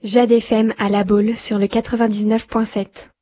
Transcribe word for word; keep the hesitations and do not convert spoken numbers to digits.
Jade F M à La Baule sur le quatre-vingt-dix-neuf point sept.